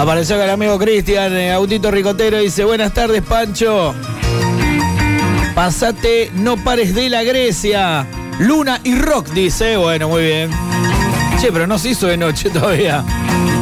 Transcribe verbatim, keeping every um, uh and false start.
Apareció con el amigo Cristian, eh, Autito Ricotero, dice, buenas tardes, Pancho. Pasate, no pares de la Grecia. Luna y rock, dice. Bueno, muy bien. Che, pero no se hizo de noche todavía.